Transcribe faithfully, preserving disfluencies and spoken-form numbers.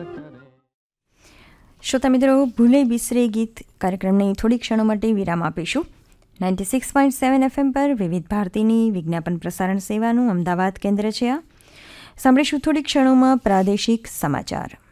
શ્રોતા મિત્રો, ભૂલે બિસરે ગીત કાર્યક્રમને થોડી ક્ષણો માટે વિરામ આપીશું. Ninety six point seven FM પર વિવિધ ભારતીની વિજ્ઞાપન પ્રસારણ સેવાનું અમદાવાદ કેન્દ્ર છે. આ સાંભળીશું થોડી ક્ષણોમાં પ્રાદેશિક સમાચાર.